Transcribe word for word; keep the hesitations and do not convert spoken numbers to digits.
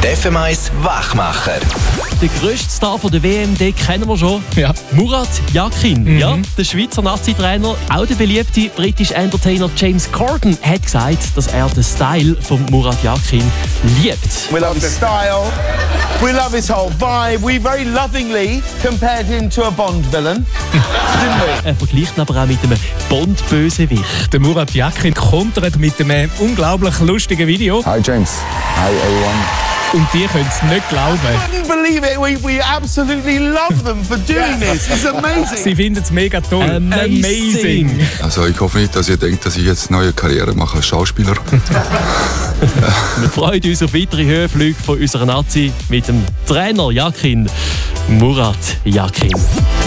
Die F M eins Wachmacher. Den grössten Star von der W M, den kennen wir schon. Ja. Murat Yakin, Mhm. ja, der Schweizer Nazi-Trainer. Auch der beliebte britische Entertainer James Corden hat gesagt, dass er den Style von Murat Yakin liebt. We love his style. We love his whole vibe. We very lovingly compared him to a Bond villain, didn't we? Er vergleicht ihn aber auch mit einem Bond-Bösewicht. Der Murat Yakin kontert mit einem unglaublich lustigen Video. Hi James. Hi everyone. Und die können es nicht glauben. I couldn't believe it. We, we absolutely love them for doing this. It's amazing. Sie finden es mega toll. Amazing. Also ich hoffe nicht, dass ihr denkt, dass ich jetzt eine neue Karriere mache als Schauspieler. Wir freuen uns auf weitere Höhenflüge von unserer Nazi mit dem Trainer Yakin, Murat Yakin.